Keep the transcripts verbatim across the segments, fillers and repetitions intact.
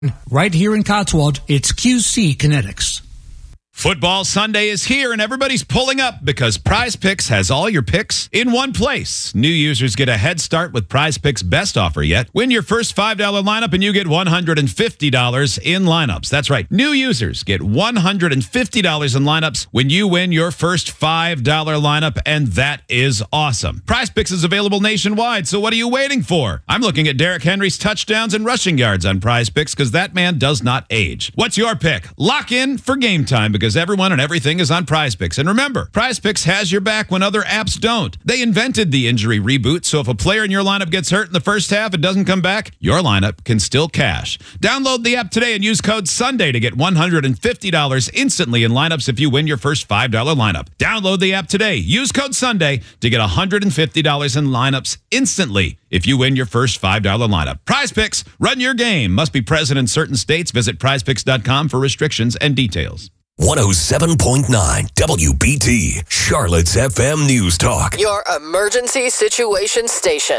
Right here in Cotswold, it's Q C Kinetics. Football Sunday is here, and everybody's pulling up because Prize Picks has all your picks in one place. New users get a head start with Prize Picks' best offer yet. Win your first five dollar lineup, and you get one hundred fifty dollars in lineups. That's right. New users get one hundred fifty dollars in lineups when you win your first five dollar lineup, and that is awesome. Prize Picks is available nationwide, so what are you waiting for? I'm looking at Derrick Henry's touchdowns and rushing yards on Prize Picks because that man does not age. What's your pick? Lock in for game time because everyone and everything is on Prize Picks. And remember, Prize Picks has your back when other apps don't. They invented the injury reboot, so if a player in your lineup gets hurt in the first half and doesn't come back, your lineup can still cash. Download the app today and use code SUNDAY to get one hundred fifty dollars instantly in lineups if you win your first five dollar lineup. Download the app today. Use code SUNDAY to get one hundred fifty dollars in lineups instantly if you win your first five dollar lineup. Prize Picks, run your game. Must be present in certain states. Visit prize picks dot com for restrictions and details. one oh seven point nine W B T, Charlotte's F M News Talk. Your emergency situation station.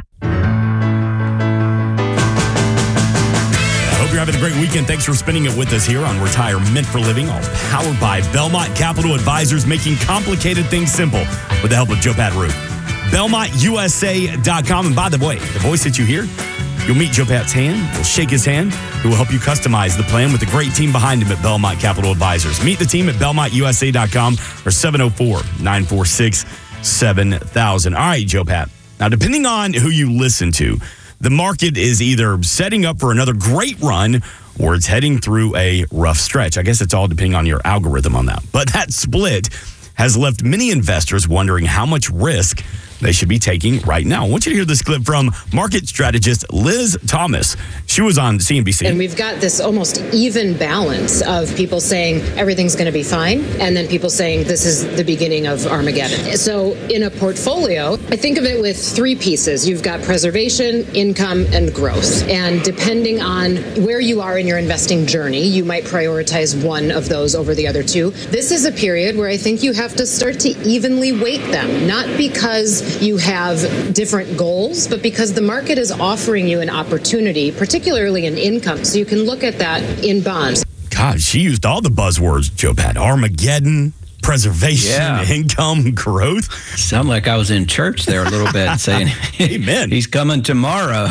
I hope you're having a great weekend. Thanks for spending it with us here on Retirement for Living, all powered by Belmont Capital Advisors, making complicated things simple with the help of Joe Pat Root. Belmont U S A dot com. And by the way, the voice that you hear, you'll meet Joe Pat's hand. You'll shake his hand. He will help you customize the plan with the great team behind him at Belmont Capital Advisors. Meet the team at Belmont U S A dot com or seven oh four, nine four six, seven thousand. All right, Joe Pat. Now, depending on who you listen to, the market is either setting up for another great run or it's heading through a rough stretch. I guess it's all depending on your algorithm on that. But that split has left many investors wondering how much risk they should be taking right now. I want you to hear this clip from market strategist Liz Thomas. She was on C N B C. And we've got this almost even balance of people saying everything's going to be fine, and then people saying this is the beginning of Armageddon. So in a portfolio, I think of it with three pieces. You've got preservation, income, and growth. And depending on where you are in your investing journey, you might prioritize one of those over the other two. This is a period where I think you have to start to evenly weight them, not because you have different goals, but because the market is offering you an opportunity, particularly in income. So you can look at that in bonds. God, she used all the buzzwords, Joe Pat. Armageddon, preservation, yeah. income, growth. Sound like I was in church there a little bit saying, amen. He's coming tomorrow.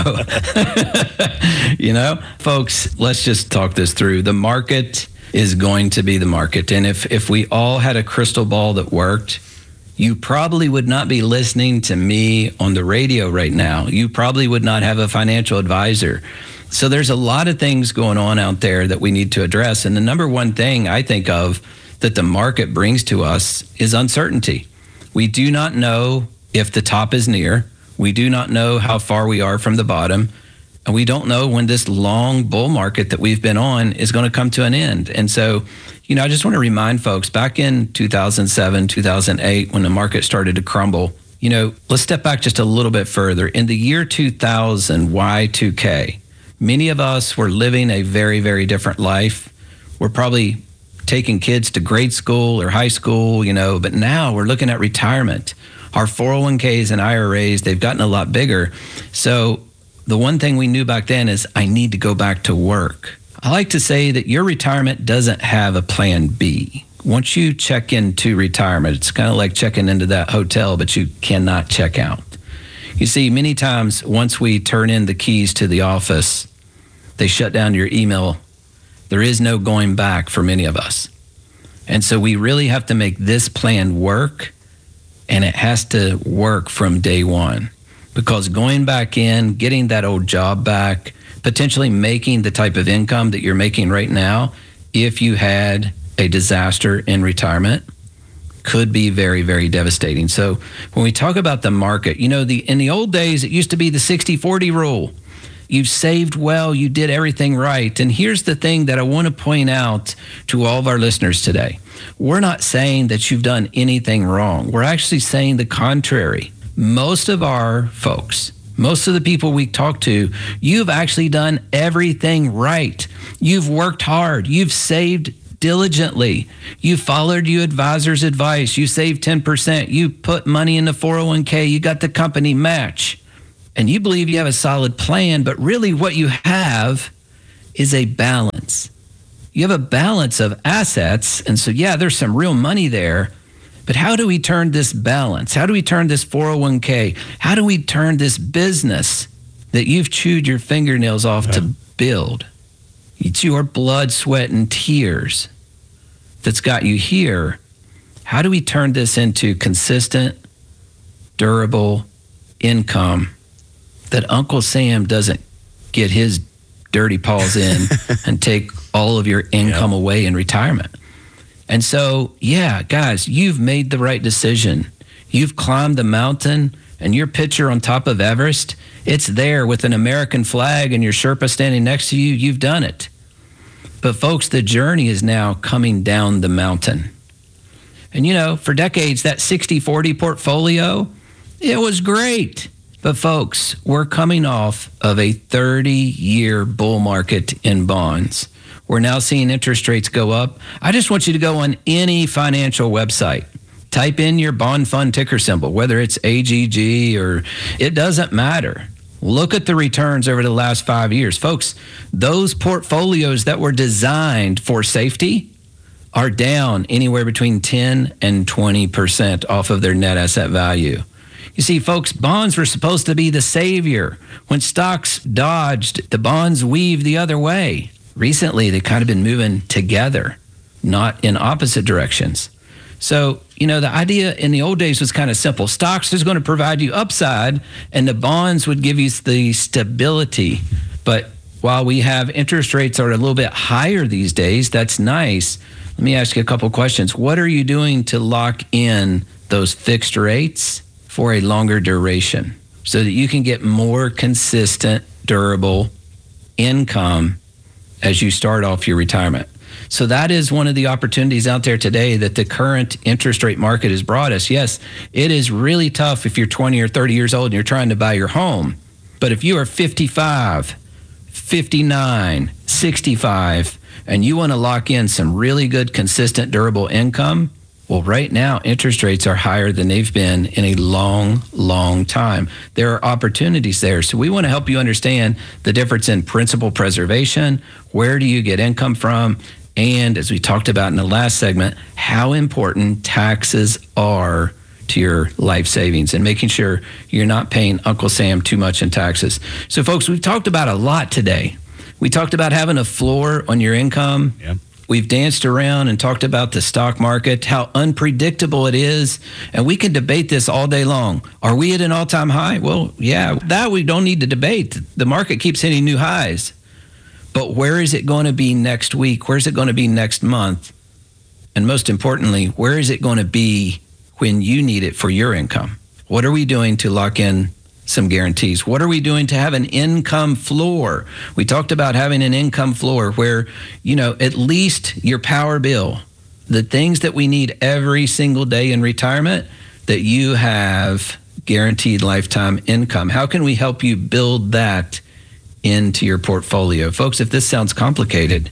You know, folks, let's just talk this through. The market is going to be the market. And if, if we all had a crystal ball that worked, you probably would not be listening to me on the radio right now. You probably would not have a financial advisor. So there's a lot of things going on out there that we need to address. And the number one thing I think of that the market brings to us is uncertainty. We do not know if the top is near. We do not know how far we are from the bottom. And we don't know when this long bull market that we've been on is going to come to an end. And so, you know, I just want to remind folks, back in two thousand seven, two thousand eight, when the market started to crumble, you know, let's step back just a little bit further. In the year two thousand, Y two K, many of us were living a very, very different life. We're probably taking kids to grade school or high school, you know, but now we're looking at retirement. Our four oh one k's and I R As, they've gotten a lot bigger. So the one thing we knew back then is I need to go back to work. I like to say that your retirement doesn't have a plan B. Once you check into retirement, it's kind of like checking into that hotel, but you cannot check out. You see, many times once we turn in the keys to the office, they shut down your email. There is no going back for many of us. And so we really have to make this plan work, and it has to work from day one. Because going back in, getting that old job back, potentially making the type of income that you're making right now, if you had a disaster in retirement, could be very, very devastating. So when we talk about the market, you know, the in the old days, it used to be the sixty forty rule. You've saved well, you did everything right. And here's the thing that I want to point out to all of our listeners today. We're not saying that you've done anything wrong. We're actually saying the contrary. Most of our folks, most of the people we talk to, you've actually done everything right. You've worked hard. You've saved diligently. You followed your advisor's advice. You saved ten percent. You put money in the four oh one k. You got the company match. And you believe you have a solid plan, but really what you have is a balance. You have a balance of assets. And so, yeah, there's some real money there. But how do we turn this balance? How do we turn this four oh one k? How do we turn this business that you've chewed your fingernails off yeah. to build? It's your blood, sweat, and tears that's got you here. How do we turn this into consistent, durable income that Uncle Sam doesn't get his dirty paws in and take all of your income yep. away in retirement? And so, yeah, guys, you've made the right decision. You've climbed the mountain, and your picture on top of Everest, it's there with an American flag and your Sherpa standing next to you. You've done it. But folks, the journey is now coming down the mountain. And, you know, for decades, that sixty forty portfolio, it was great. But, folks, we're coming off of a thirty-year bull market in bonds. We're now seeing interest rates go up. I just want you to go on any financial website. Type in your bond fund ticker symbol, whether it's A G G or it doesn't matter. Look at the returns over the last five years. Folks, those portfolios that were designed for safety are down anywhere between ten and twenty percent off of their net asset value. You see, folks, bonds were supposed to be the savior. When stocks dodged, the bonds weaved the other way. Recently, they've kind of been moving together, not in opposite directions. So, you know, the idea in the old days was kind of simple. Stocks is going to provide you upside, and the bonds would give you the stability. But while we have interest rates are a little bit higher these days, that's nice. Let me ask you a couple of questions. What are you doing to lock in those fixed rates for a longer duration so that you can get more consistent, durable income as you start off your retirement? So that is one of the opportunities out there today that the current interest rate market has brought us. Yes, it is really tough if you're twenty or thirty years old and you're trying to buy your home. But if you are fifty-five, fifty-nine, sixty-five, and you want to lock in some really good, consistent, durable income, well, right now, interest rates are higher than they've been in a long, long time. There are opportunities there. So we want to help you understand the difference in principal preservation, where do you get income from, and as we talked about in the last segment, how important taxes are to your life savings and making sure you're not paying Uncle Sam too much in taxes. So, folks, we've talked about a lot today. We talked about having a floor on your income. Yeah. We've danced around and talked about the stock market, how unpredictable it is. And we can debate this all day long. Are we at an all-time high? Well, yeah, that we don't need to debate. The market keeps hitting new highs. But where is it going to be next week? Where's it going to be next month? And most importantly, where is it going to be when you need it for your income? What are we doing to lock in some guarantees? What are we doing to have an income floor? We talked about having an income floor where, you know, at least your power bill, the things that we need every single day in retirement, that you have guaranteed lifetime income. How can we help you build that into your portfolio? Folks, if this sounds complicated,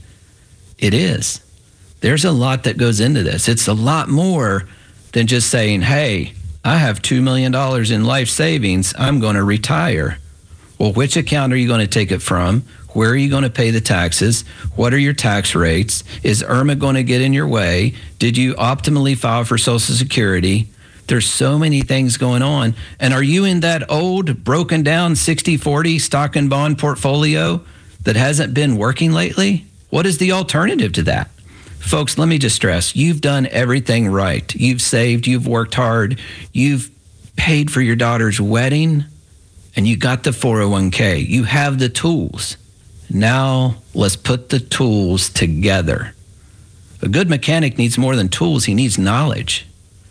it is. There's a lot that goes into this. It's a lot more than just saying, hey, I have two million dollars in life savings. I'm going to retire. Well, which account are you going to take it from? Where are you going to pay the taxes? What are your tax rates? Is IRMA going to get in your way? Did you optimally file for Social Security? There's so many things going on. And are you in that old, broken down sixty forty stock and bond portfolio that hasn't been working lately? What is the alternative to that? Folks, let me just stress, you've done everything right. You've saved, you've worked hard, you've paid for your daughter's wedding, and you got the four oh one k. You have the tools. Now let's put the tools together. A good mechanic needs more than tools. He needs knowledge.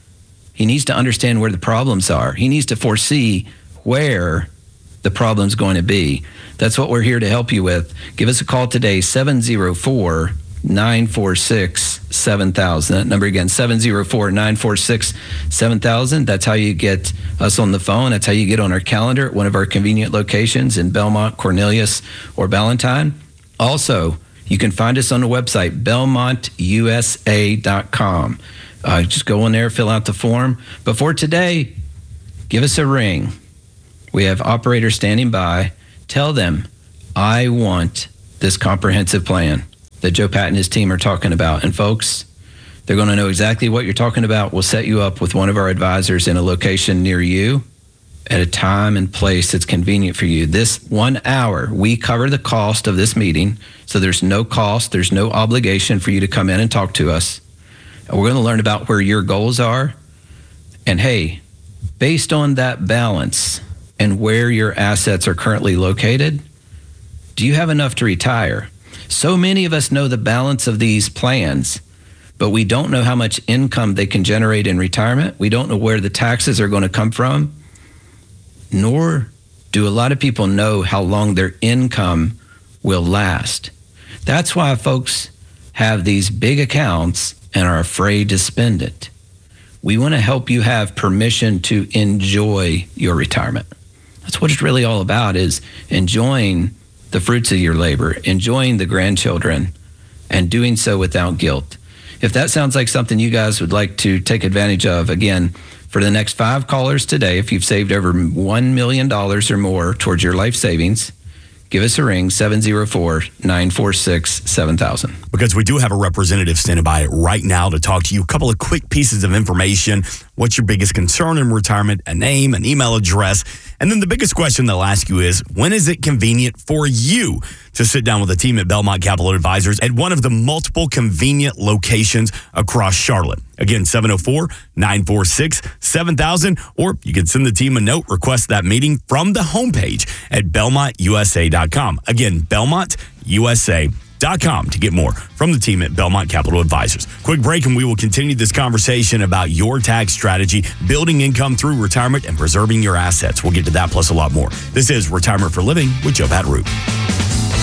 He needs to understand where the problems are. He needs to foresee where the problem's going to be. That's what we're here to help you with. Give us a call today, seven oh four, nine four six, seven thousand. That number again, seven oh four, nine four six, seven thousand. That's how you get us on the phone. That's how you get on our calendar at one of our convenient locations in Belmont, Cornelius, or Ballantyne. Also, you can find us on the website, belmont u s a dot com. Uh, just go in there, fill out the form. But for today, give us a ring. We have operators standing by. Tell them, I want this comprehensive plan that Joe Pat and his team are talking about. And folks, they're going to know exactly what you're talking about. We'll set you up with one of our advisors in a location near you at a time and place that's convenient for you. This one hour, we cover the cost of this meeting. So there's no cost, there's no obligation for you to come in and talk to us. And we're going to learn about where your goals are. And hey, based on that balance and where your assets are currently located, do you have enough to retire? So many of us know the balance of these plans, but we don't know how much income they can generate in retirement. We don't know where the taxes are going to come from, nor do a lot of people know how long their income will last. That's why folks have these big accounts and are afraid to spend it. We want to help you have permission to enjoy your retirement. That's what it's really all about, is enjoying the fruits of your labor, enjoying the grandchildren, and doing so without guilt. If that sounds like something you guys would like to take advantage of, again, for the next five callers today, if you've saved over one million dollars or more towards your life savings, give us a ring, seven oh four, nine four six, seven thousand. Because we do have a representative standing by right now to talk to you. A couple of quick pieces of information. What's your biggest concern in retirement? A name, an email address. And then the biggest question they'll ask you is, when is it convenient for you to sit down with a team at Belmont Capital Advisors at one of the multiple convenient locations across Charlotte? Again, seven oh four, nine four six, seven thousand, or you can send the team a note, request that meeting from the homepage at belmont u s a dot com. Again, belmont u s a dot com to get more from the team at Belmont Capital Advisors. Quick break and we will continue this conversation about your tax strategy, building income through retirement, and preserving your assets. We'll get to that plus a lot more. This is Retirement for Living with Joe Pat Root.